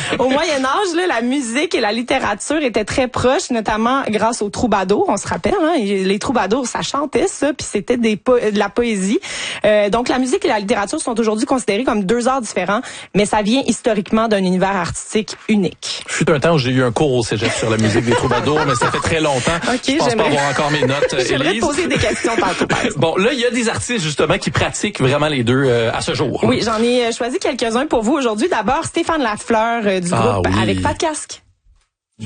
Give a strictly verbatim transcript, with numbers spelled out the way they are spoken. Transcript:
Au Moyen Âge, là, la musique et la littérature étaient très proches, notamment grâce aux troubadours. On se rappelle, hein, les troubadours, ça chantait ça, puis c'était des po- de la poésie. Euh, donc la musique et la littérature sont aujourd'hui considérées comme deux arts différents, mais ça vient historiquement d'un univers artistique unique. Je fut un temps où j'ai eu un cours au cégep sur la musique des troubadours, mais ça fait très longtemps. Okay, je pense pas avoir encore mes notes, J'aimerais Élise. te poser des questions tantôt. Bon, là, il y a des artistes justement qui pratiquent vraiment les deux euh, à ce jour. Oui, j'en ai choisi quelques-uns pour vous aujourd'hui. D'abord, Stéphane Lafleur euh, du Ah, groupe oui. Avec Pas de casque.